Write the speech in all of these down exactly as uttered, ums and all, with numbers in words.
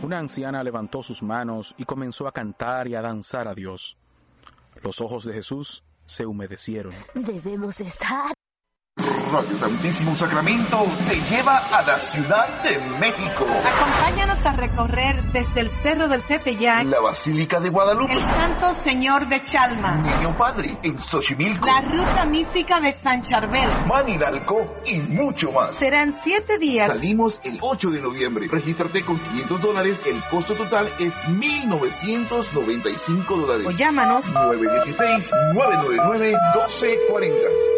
Una anciana levantó sus manos y comenzó a cantar y a danzar a Dios. Los ojos de Jesús se humedecieron. Debemos estar... Radio Santísimo Sacramento te lleva a la Ciudad de México. Acompáñanos a recorrer desde el Cerro del Tepeyac, la Basílica de Guadalupe, el Santo Señor de Chalma, Niño Padre en Xochimilco, la Ruta Mística de San Charbel, Manidalco y mucho más. Serán siete días. Salimos el ocho de noviembre. Regístrate con quinientos dólares. El costo total es mil novecientos noventa y cinco dólares. O llámanos nueve uno seis, nueve nueve nueve, uno dos cuatro cero.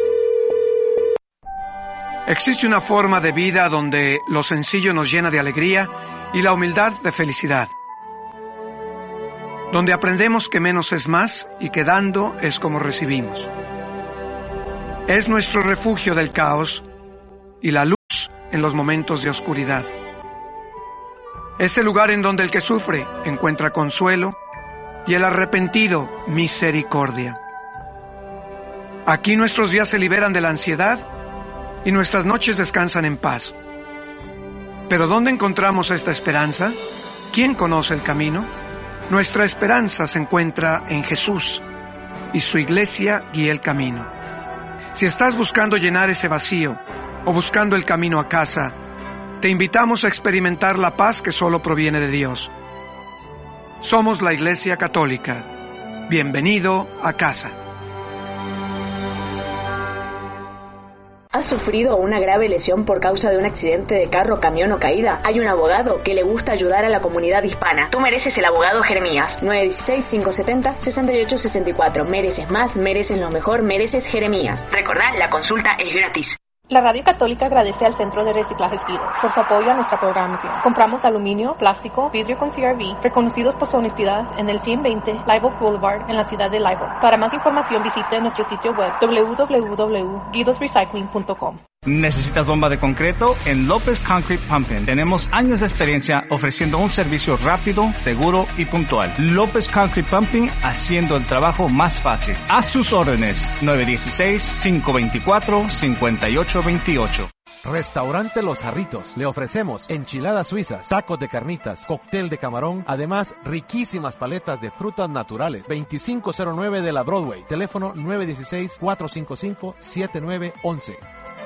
Existe una forma de vida donde lo sencillo nos llena de alegría y la humildad de felicidad. Donde aprendemos que menos es más y que dando es como recibimos. Es nuestro refugio del caos y la luz en los momentos de oscuridad. Es el lugar en donde el que sufre encuentra consuelo y el arrepentido misericordia. Aquí nuestros días se liberan de la ansiedad y nuestras noches descansan en paz. ¿Pero dónde encontramos esta esperanza? ¿Quién conoce el camino? Nuestra esperanza se encuentra en Jesús, y su iglesia guía el camino. Si estás buscando llenar ese vacío, o buscando el camino a casa, te invitamos a experimentar la paz que solo proviene de Dios. Somos la Iglesia Católica. Bienvenido a casa. ¿Has sufrido una grave lesión por causa de un accidente de carro, camión o caída? Hay un abogado que le gusta ayudar a la comunidad hispana. Tú mereces el abogado Jeremías. nueve uno seis, cinco siete cero, seis ocho seis cuatro. Mereces más, mereces lo mejor, mereces Jeremías. Recordá, la consulta es gratis. La Radio Católica agradece al Centro de Reciclajes Vidos por su apoyo a nuestra programación. Compramos aluminio, plástico, vidrio con C R V, reconocidos por su honestidad, en el ciento veinte Live Oak Boulevard, en la ciudad de Live Oak. Para más información visite nuestro sitio web doble u doble u doble u punto guidos recycling punto com. ¿Necesitas bomba de concreto? En López Concrete Pumping tenemos años de experiencia ofreciendo un servicio rápido, seguro y puntual. López Concrete Pumping, haciendo el trabajo más fácil. A sus órdenes, nueve uno seis, cinco dos cuatro, cinco ocho dos ocho. Restaurante Los Jarritos. Le ofrecemos enchiladas suizas, tacos de carnitas, cóctel de camarón, además riquísimas paletas de frutas naturales. veinticinco cero nueve de la Broadway. Teléfono nueve uno seis, cuatro cinco cinco, siete nueve uno uno.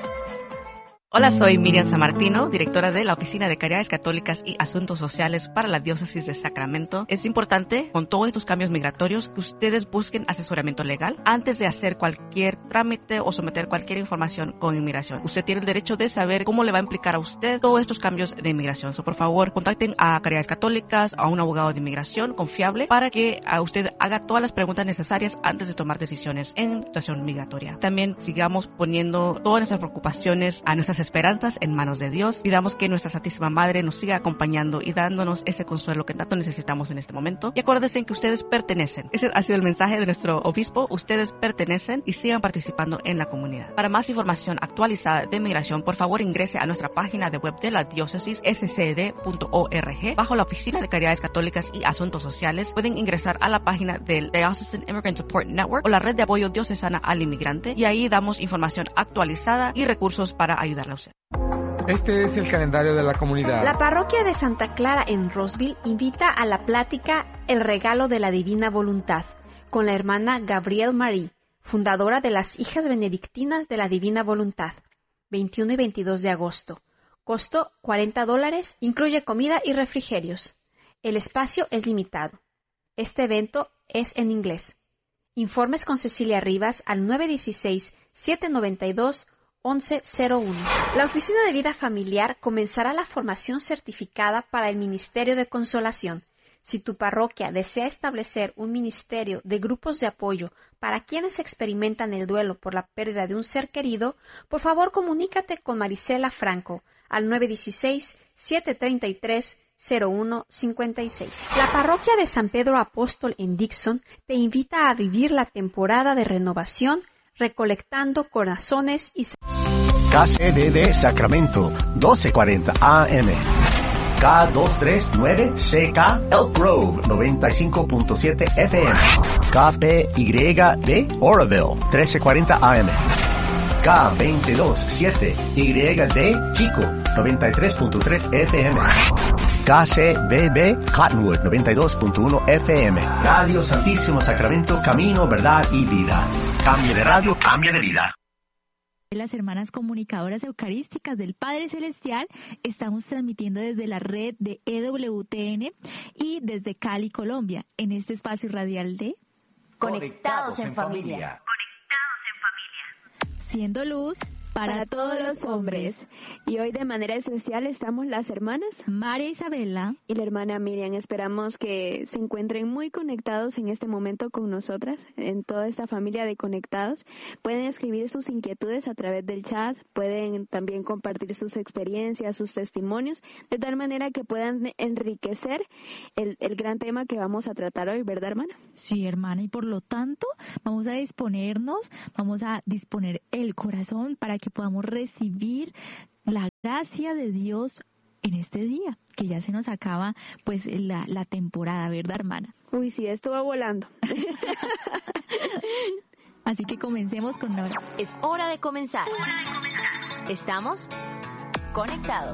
Hola, soy Miriam Sammartino, directora de la Oficina de Caridades Católicas y Asuntos Sociales para la Diócesis de Sacramento. Es importante, con todos estos cambios migratorios, que ustedes busquen asesoramiento legal antes de hacer cualquier trámite o someter cualquier información con inmigración. Usted tiene el derecho de saber cómo le va a implicar a usted todos estos cambios de inmigración. So, por favor, contacten a Caridades Católicas, a un abogado de inmigración confiable, para que a usted haga todas las preguntas necesarias antes de tomar decisiones en situación migratoria. También sigamos poniendo todas nuestras preocupaciones, a nuestras esperanzas en manos de Dios. Pidamos que nuestra Santísima Madre nos siga acompañando y dándonos ese consuelo que tanto necesitamos en este momento. Y acuérdense que ustedes pertenecen. Ese ha sido el mensaje de nuestro obispo. Ustedes pertenecen y sigan participando en la comunidad. Para más información actualizada de migración, por favor ingrese a nuestra página de web de la diócesis, s c d punto org. Bajo la Oficina de Caridades Católicas y Asuntos Sociales, pueden ingresar a la página del Diocesan Immigrant Support Network o la Red de Apoyo Diocesana al Inmigrante, y ahí damos información actualizada y recursos para ayudarle a usted. Este es el calendario de la comunidad. La parroquia de Santa Clara en Roseville invita a la plática El Regalo de la Divina Voluntad con la hermana Gabrielle Marie, fundadora de las Hijas Benedictinas de la Divina Voluntad, veintiuno y veintidós de agosto. Costo cuarenta dólares, incluye comida y refrigerios. El espacio es limitado. Este evento es en inglés. Informes con Cecilia Rivas al nueve uno seis, siete nueve dos, once cero uno. La Oficina de Vida Familiar comenzará la formación certificada para el Ministerio de Consolación. Si tu parroquia desea establecer un ministerio de grupos de apoyo para quienes experimentan el duelo por la pérdida de un ser querido, por favor comunícate con Marisela Franco al nueve uno seis, siete tres tres, cero uno cinco seis. La parroquia de San Pedro Apóstol en Dixon te invita a vivir la temporada de renovación recolectando corazones y... K C D D Sacramento, doce cuarenta A M. K doscientos treinta y nueve C K Elk Grove, noventa y cinco punto siete F M. K P Y D Oroville, trece cuarenta A M. K veintidós siete Y D Chico, noventa y tres punto tres F M. K C B B Cottonwood noventa y dos punto uno F M. Radio Santísimo Sacramento, camino, verdad y vida. Cambie de radio, cambie de vida. Las hermanas comunicadoras eucarísticas del Padre Celestial, estamos transmitiendo desde la red de E W T N y desde Cali, Colombia, en este espacio radial de Conectados en Familia. Conectados en Familia. Siendo luz para, para todos los hombres. Y hoy de manera especial estamos las hermanas María Isabela y la hermana Miriam. Esperamos que se encuentren muy conectados en este momento con nosotras, en toda esta familia de conectados. Pueden escribir sus inquietudes a través del chat, pueden también compartir sus experiencias, sus testimonios, de tal manera que puedan enriquecer el, el gran tema que vamos a tratar hoy, ¿verdad, hermana? Sí, hermana, y por lo tanto vamos a disponernos, vamos a disponer el corazón para que podamos recibir la gracia de Dios en este día, que ya se nos acaba pues la, la temporada, ¿verdad, hermana? Uy, sí, esto va volando. Así que comencemos con Nora. Es hora de comenzar. Hora de comenzar. Estamos conectados.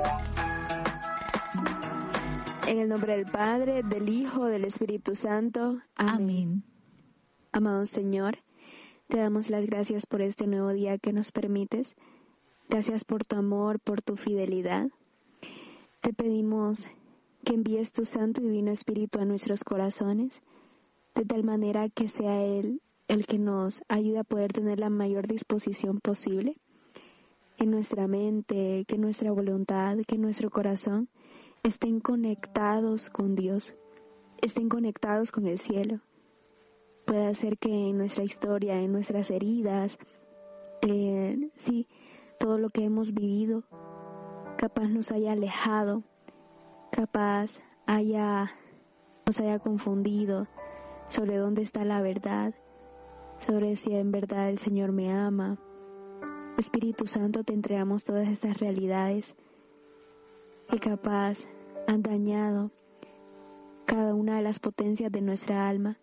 En el nombre del Padre, del Hijo, del Espíritu Santo. Amén. Amén. Amado Señor, te damos las gracias por este nuevo día que nos permites. Gracias por tu amor, por tu fidelidad. Te pedimos que envíes tu Santo y Divino Espíritu a nuestros corazones, de tal manera que sea Él el que nos ayude a poder tener la mayor disposición posible en nuestra mente, que nuestra voluntad, que nuestro corazón estén conectados con Dios, estén conectados con el cielo. Puede hacer que en nuestra historia, en nuestras heridas, eh, sí, todo lo que hemos vivido, capaz nos haya alejado, capaz haya, nos haya confundido sobre dónde está la verdad, sobre si en verdad el Señor me ama. Espíritu Santo, te entregamos todas estas realidades que capaz han dañado cada una de las potencias de nuestra alma.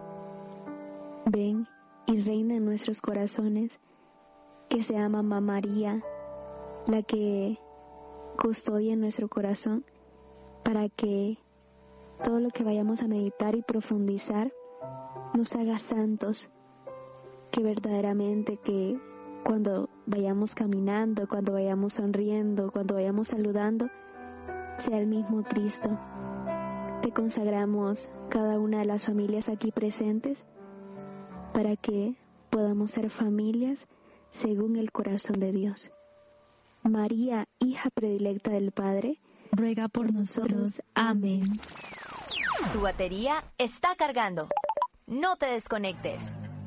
Ven y reina en nuestros corazones, que sea Mamá María la que custodia en nuestro corazón, para que todo lo que vayamos a meditar y profundizar nos haga santos, que verdaderamente que cuando vayamos caminando, cuando vayamos sonriendo, cuando vayamos saludando, sea el mismo Cristo. Te consagramos cada una de las familias aquí presentes, para que podamos ser familias según el corazón de Dios. María, hija predilecta del Padre, ruega por nosotros. Amén. Tu batería está cargando. No te desconectes.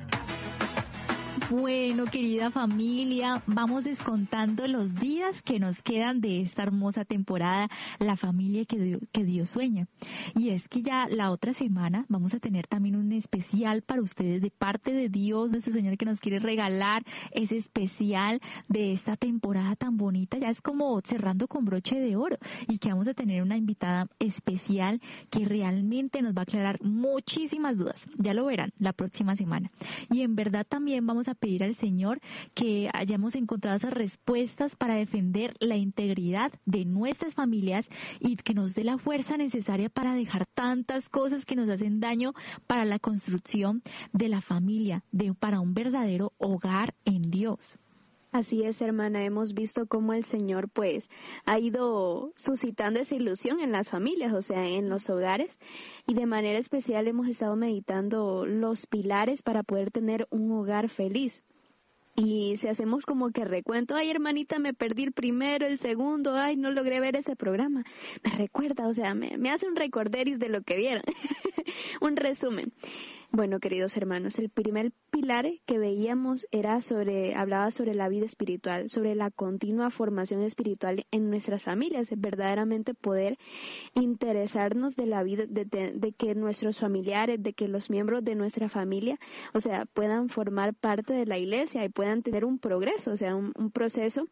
Bueno, querida familia, vamos descontando los días que nos quedan de esta hermosa temporada, la familia que Dios, que Dios sueña. Y es que ya la otra semana vamos a tener también un especial para ustedes de parte de Dios, de ese Señor que nos quiere regalar ese especial de esta temporada tan bonita. Ya es como cerrando con broche de oro, y que vamos a tener una invitada especial que realmente nos va a aclarar muchísimas dudas. Ya lo verán la próxima semana. Y en verdad también vamos a pedir al Señor que hayamos encontrado esas respuestas para defender la integridad de nuestras familias, y que nos dé la fuerza necesaria para dejar tantas cosas que nos hacen daño para la construcción de la familia, de, para un verdadero hogar en Dios. Así es, hermana, hemos visto cómo el Señor pues ha ido suscitando esa ilusión en las familias, o sea, en los hogares, y de manera especial hemos estado meditando los pilares para poder tener un hogar feliz. Y si hacemos como que recuento, ay hermanita, me perdí el primero, el segundo, ay no logré ver ese programa, me recuerda, o sea, me, me hace un recorderis de lo que vieron, un resumen. Bueno, queridos hermanos, el primer pilar que veíamos era sobre, hablaba sobre la vida espiritual, sobre la continua formación espiritual en nuestras familias, verdaderamente poder interesarnos de la vida, de, de, de que nuestros familiares, de que los miembros de nuestra familia, o sea, puedan formar parte de la iglesia y puedan tener un progreso, o sea, un, un proceso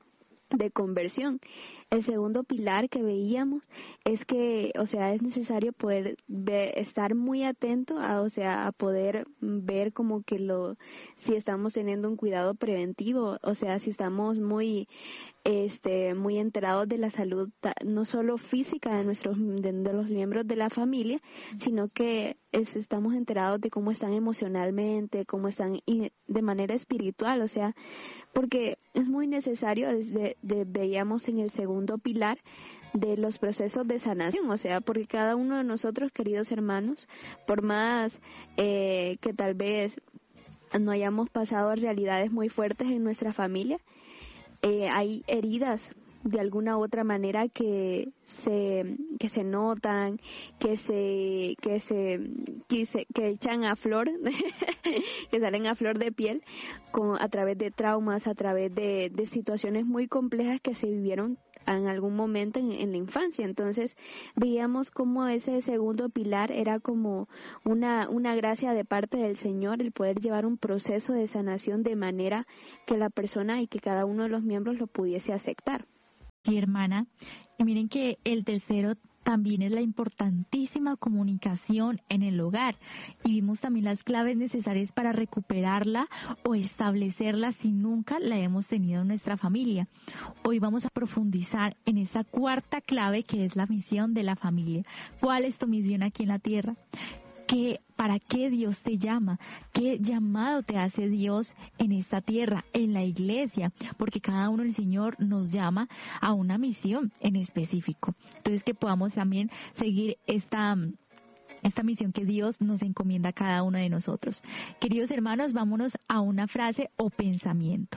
de conversión. El segundo pilar que veíamos es que, o sea, es necesario poder ver, estar muy atento a, o sea, a poder ver como que lo, si estamos teniendo un cuidado preventivo, o sea, si estamos muy, este, muy enterados de la salud, no solo física de nuestros, de, de los miembros de la familia, sino que es, estamos enterados de cómo están emocionalmente, cómo están y de manera espiritual, o sea, porque es muy necesario, desde de, veíamos en el segundo pilar de los procesos de sanación, o sea, porque cada uno de nosotros, queridos hermanos, por más eh, que tal vez no hayamos pasado realidades muy fuertes en nuestra familia, eh, hay heridas de alguna u otra manera que se que se notan, que se que se que, se, que echan a flor que salen a flor de piel con a través de traumas, a través de, de situaciones muy complejas que se vivieron en algún momento en, en la infancia. Entonces veíamos como ese segundo pilar era como una una gracia de parte del Señor, el poder llevar un proceso de sanación de manera que la persona y que cada uno de los miembros lo pudiese aceptar. Sí, hermana, y miren que el tercero también es la importantísima comunicación en el hogar, y vimos también las claves necesarias para recuperarla o establecerla si nunca la hemos tenido en nuestra familia. Hoy vamos a profundizar en esta cuarta clave, que es la misión de la familia. ¿Cuál es tu misión aquí en la tierra? ¿Qué, ¿Para qué Dios te llama? ¿Qué llamado te hace Dios en esta tierra, en la iglesia? Porque cada uno, el Señor nos llama a una misión en específico. Entonces, que podamos también seguir esta, esta misión que Dios nos encomienda a cada uno de nosotros. Queridos hermanos, vámonos a una frase o pensamiento.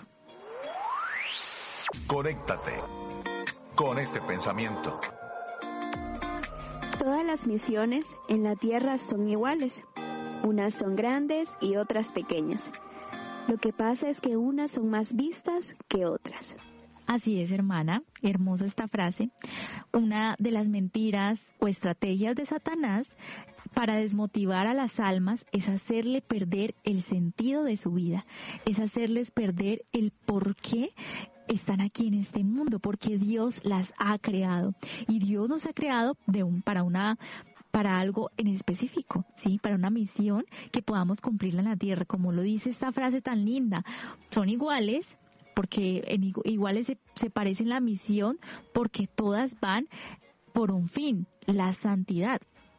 Conéctate con este pensamiento. Todas las misiones en la tierra son iguales. Unas son grandes y otras pequeñas. Lo que pasa es que unas son más vistas que otras. Así es, hermana, hermosa esta frase. Una de las mentiras o estrategias de Satanás para desmotivar a las almas es hacerle perder el sentido de su vida, es hacerles perder el por qué están aquí en este mundo, porque Dios las ha creado, y Dios nos ha creado de un para una para algo en específico, sí, para una misión que podamos cumplirla en la tierra, como lo dice esta frase tan linda. Son iguales, porque en iguales se, se parecen la misión, porque todas van por un fin, la santidad.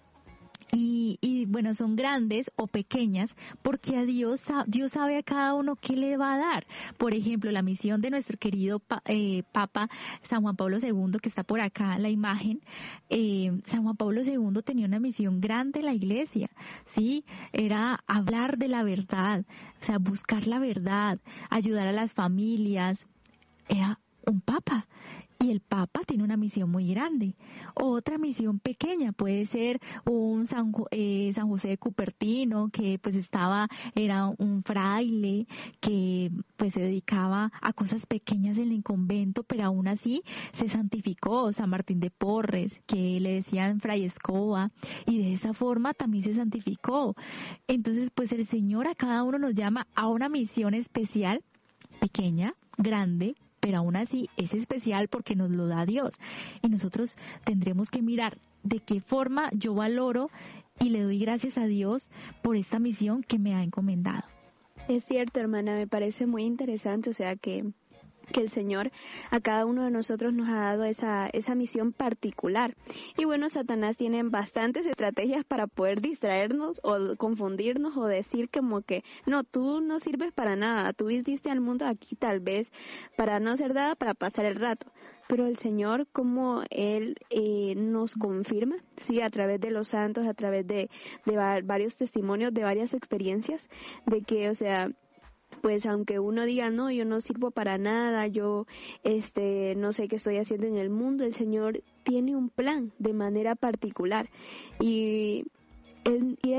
Y, y bueno, son grandes o pequeñas porque a Dios, Dios sabe a cada uno qué le va a dar. Por ejemplo, la misión de nuestro querido eh, Papa San Juan Pablo segundo, que está por acá la imagen, eh, San Juan Pablo segundo tenía una misión grande en la iglesia, ¿sí? Era hablar de la verdad, o sea, buscar la verdad, ayudar a las familias. Era un papa. Y el Papa tiene una misión muy grande. Otra misión pequeña puede ser un San, eh, San José de Cupertino, que pues estaba, era un fraile que pues se dedicaba a cosas pequeñas en el convento, pero aún así se santificó. San Martín de Porres, que le decían Fray Escoba, y de esa forma también se santificó. Entonces pues el Señor a cada uno nos llama a una misión especial, pequeña, grande, pero aún así es especial porque nos lo da Dios. Y nosotros tendremos que mirar de qué forma yo valoro y le doy gracias a Dios por esta misión que me ha encomendado. Es cierto, hermana, me parece muy interesante, o sea que que el Señor a cada uno de nosotros nos ha dado esa esa misión particular. Y bueno, Satanás tiene bastantes estrategias para poder distraernos o confundirnos o decir como que no, tú no sirves para nada, tú viniste al mundo aquí tal vez para no hacer nada, para pasar el rato. Pero el Señor, como Él eh, nos confirma, sí, a través de los santos, a través de, de varios testimonios, de varias experiencias, de que, o sea, pues aunque uno diga, no, yo no sirvo para nada, yo este no sé qué estoy haciendo en el mundo, el Señor tiene un plan de manera particular y él, y él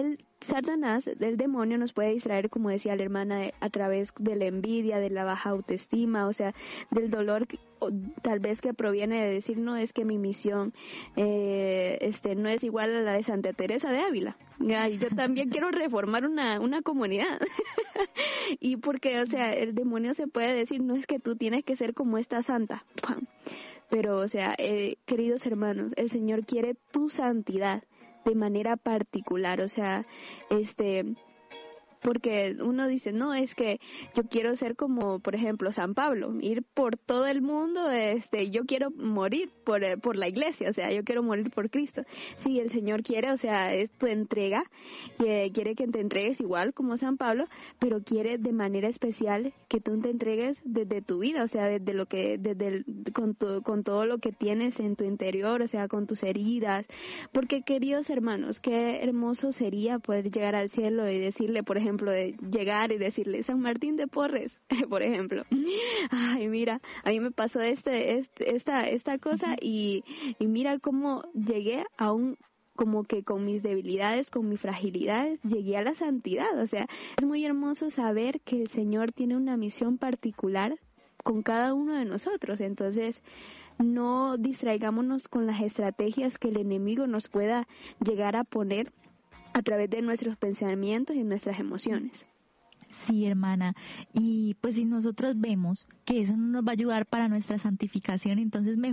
Satanás, el demonio, nos puede distraer, como decía la hermana, de, a través de la envidia, de la baja autoestima, o sea, del dolor que, o, tal vez que proviene de decir, no, es que mi misión eh, este no es igual a la de Santa Teresa de Ávila. Ay, yo también quiero reformar una, una comunidad. Y porque, o sea, el demonio se puede decir, no es que tú tienes que ser como esta santa. Pero, o sea, eh, queridos hermanos, el Señor quiere tu santidad de manera particular, o sea, este, porque uno dice, no, es que yo quiero ser como, por ejemplo, San Pablo, ir por todo el mundo, este, yo quiero morir por, por la iglesia, o sea, yo quiero morir por Cristo. Sí, el Señor quiere, o sea, es tu entrega, eh, quiere que te entregues igual como San Pablo, pero quiere de manera especial que tú te entregues desde tu vida, o sea, desde lo que, desde el, con tu, con todo lo que tienes en tu interior, o sea, con tus heridas, porque queridos hermanos, qué hermoso sería poder llegar al cielo y decirle, por ejemplo, de llegar y decirle, San Martín de Porres, por ejemplo, ay, mira, a mí me pasó este, este esta esta cosa y, y mira cómo llegué a un, como que con mis debilidades, con mis fragilidades, llegué a la santidad. O sea, es muy hermoso saber que el Señor tiene una misión particular con cada uno de nosotros. Entonces, no distraigámonos con las estrategias que el enemigo nos pueda llegar a poner a través de nuestros pensamientos y nuestras emociones. Sí, hermana. Y pues si nosotros vemos que eso no nos va a ayudar para nuestra santificación, entonces mejor